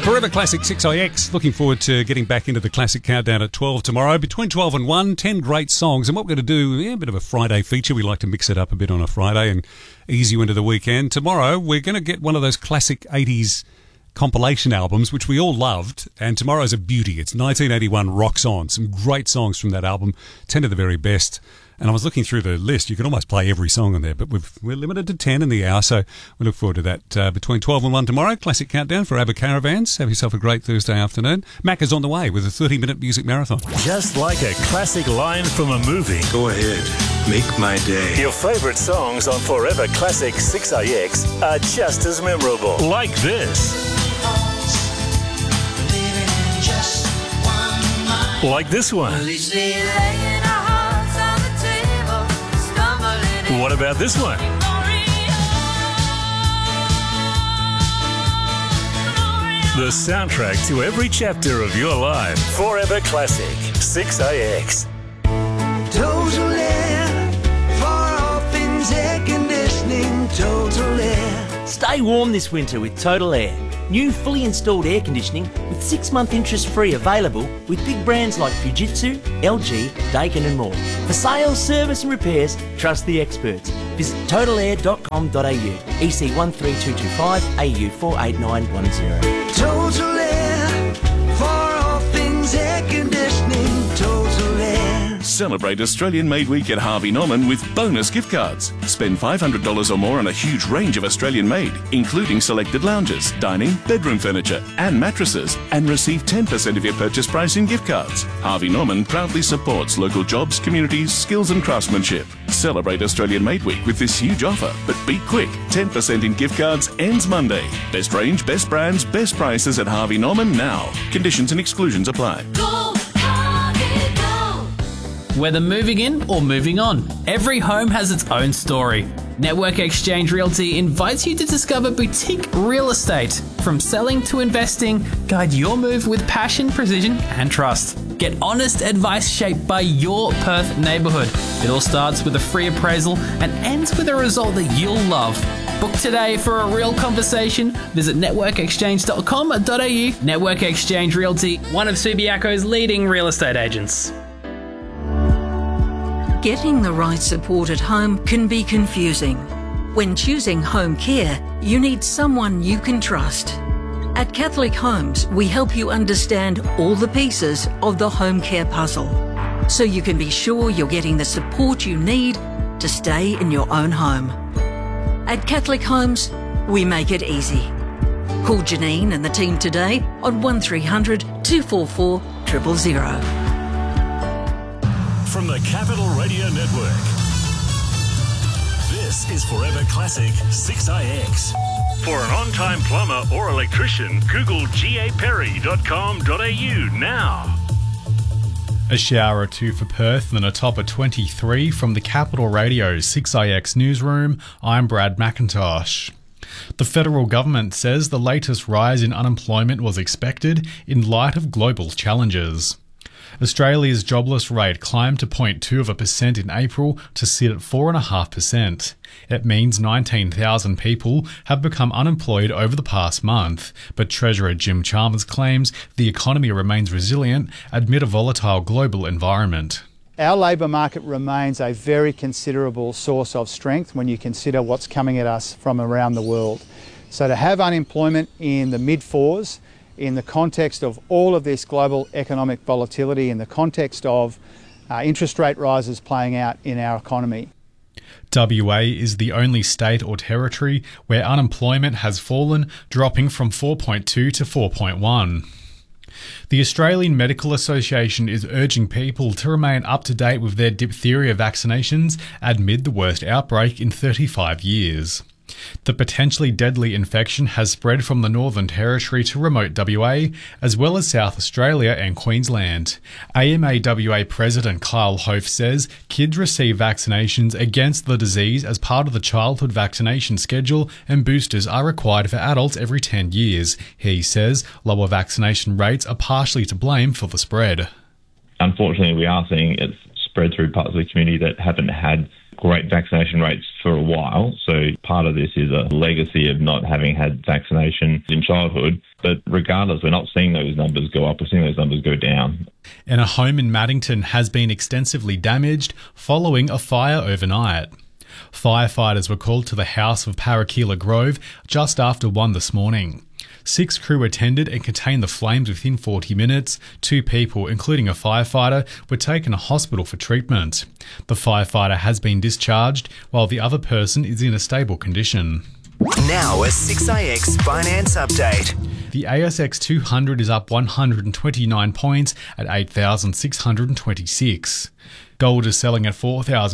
Forever Classic 6IX. Looking forward to getting back into the Classic Countdown at 12 tomorrow. Between 12 and 1, 10 great songs. And what we're going to do, a bit of a Friday feature. We like to mix it up a bit on a Friday and ease you into the weekend. Tomorrow, we're going to get one of those classic 80s compilation albums, which we all loved. And tomorrow's a beauty. It's 1981 Rocks On. Some great songs from that album. 10 of the very best. And I was looking through the list. You can almost play every song on there, but we're limited to 10 in the hour, so we look forward to that. Between 12 and 1 tomorrow, Classic Countdown for ABBA Caravans. Have yourself a great Thursday afternoon. Mac is on the way with a 30-minute music marathon. Just like a classic line from a movie. Go ahead, make my day. Your favourite songs on Forever Classic 6IX are just as memorable. Like this. Like this one. What about this one? The soundtrack to every chapter of your life. Forever Classic 6IX. Total Air, for all things air conditioning, Total Air. Stay warm this winter with Total Air. New fully installed air conditioning with 6-month interest-free available with big brands like Fujitsu, LG, Daikin and more. For sales, service and repairs, trust the experts. Visit totalair.com.au, EC 13225, AU 48910. Total Air, for all things air conditioning, Total Air. Celebrate Australian Made Week at Harvey Norman with bonus gift cards. Spend $500 or more on a huge range of Australian made, including selected lounges, dining, bedroom furniture and mattresses, and receive 10% of your purchase price in gift cards. Harvey Norman proudly supports local jobs, communities, skills and craftsmanship. Celebrate Australian Made Week with this huge offer, but be quick. 10% in gift cards ends Monday. Best range, best brands, best prices at Harvey Norman now. Conditions and exclusions apply. Whether moving in or moving on, every home has its own story. Network Exchange Realty invites you to discover boutique real estate. From selling to investing, guide your move with passion, precision and trust. Get honest advice shaped by your Perth neighbourhood. It all starts with a free appraisal and ends with a result that you'll love. Book today for a real conversation. Visit networkexchange.com.au. Network Exchange Realty, one of Subiaco's leading real estate agents. Getting the right support at home can be confusing. When choosing home care, you need someone you can trust. At Catholic Homes, we help you understand all the pieces of the home care puzzle, so you can be sure you're getting the support you need to stay in your own home. At Catholic Homes, we make it easy. Call Janine and the team today on 1300 244 000. From the Capital Radio Network, this is Forever Classic 6IX. For an on-time plumber or electrician, Google gaperry.com.au now. A shower or two for Perth and a top of 23 from the Capital Radio 6IX newsroom. I'm Brad McIntosh. The federal government says the latest rise in unemployment was expected in light of global challenges. Australia's jobless rate climbed to 0.2% in April to sit at 4.5%. It means 19,000 people have become unemployed over the past month, but Treasurer Jim Chalmers claims the economy remains resilient amid a volatile global environment. Our labour market remains a very considerable source of strength when you consider what's coming at us from around the world. So to have unemployment in the mid-4s, in the context of all of this global economic volatility, in the context of interest rate rises playing out in our economy. WA is the only state or territory where unemployment has fallen, dropping from 4.2 to 4.1. The Australian Medical Association is urging people to remain up to date with their diphtheria vaccinations amid the worst outbreak in 35 years. The potentially deadly infection has spread from the Northern Territory to remote WA, as well as South Australia and Queensland. AMA WA President Kyle Hofe says kids receive vaccinations against the disease as part of the childhood vaccination schedule, and boosters are required for adults every 10 years. He says lower vaccination rates are partially to blame for the spread. Unfortunately, we are seeing it spread through parts of the community that haven't had great vaccination rates for a while. So part of this is a legacy of not having had vaccination in childhood. But regardless, we're not seeing those numbers go up. We're seeing those numbers go down. And a home in Maddington has been extensively damaged following a fire overnight. Firefighters were called to the house of Parakeela Grove just after 1 this morning. 6 crew attended and contained the flames within 40 minutes. 2 people, including a firefighter, were taken to hospital for treatment. The firefighter has been discharged, while the other person is in a stable condition. Now a 6AX finance update. The ASX 200 is up 129 points at 8,626. Gold is selling at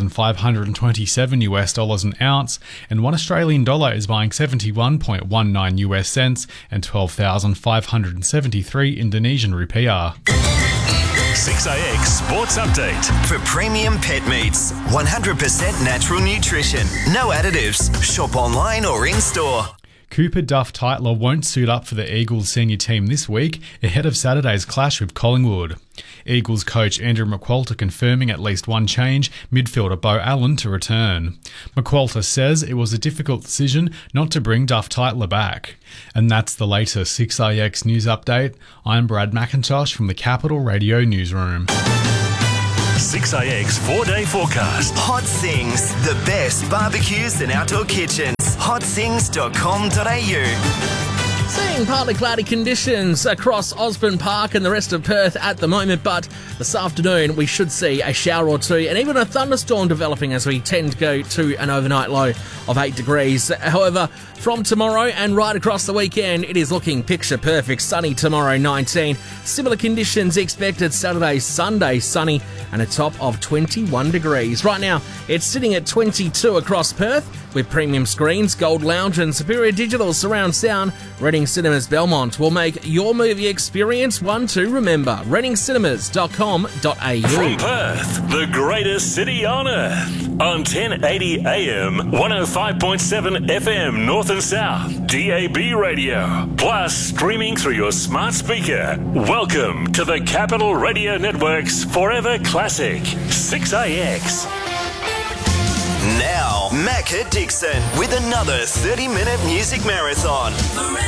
$4,527 an ounce, and $1 Australian dollar is buying 71.19 US cents and 12,573 Indonesian rupiah. 6AX Sports Update. For premium pet meats, 100% natural nutrition, no additives. Shop online or in-store. Cooper Duff Tytler won't suit up for the Eagles senior team this week ahead of Saturday's clash with Collingwood. Eagles coach Andrew McQualter confirming at least one change, midfielder Beau Allen to return. McQualter says it was a difficult decision not to bring Duff Tytler back. And that's the latest 6AX news update. I'm Brad McIntosh from the Capital Radio Newsroom. 6AX 4-day forecast. Hot Sings, the best barbecues and outdoor kitchens. hotsings.com.au. Seeing partly cloudy conditions across Osborne Park and the rest of Perth at the moment, but this afternoon we should see a shower or two and even a thunderstorm developing as we tend to go to an overnight low of 8 degrees. However, from tomorrow and right across the weekend, it is looking picture perfect. Sunny tomorrow, 19. Similar conditions expected Saturday, Sunday, sunny and a top of 21 degrees. Right now, it's sitting at 22 across Perth with premium screens, Gold Lounge and Superior Digital surround sound. Reading Cinemas Belmont will make your movie experience one to remember. readingcinemas.com.au. From Perth, the greatest city on earth. On 1080 AM, 105.7 FM North and South, DAB radio. Plus, streaming through your smart speaker. Welcome to the Capital Radio Network's Forever Classic, 6AX. Now, Macca Dixon with another 30-minute music marathon.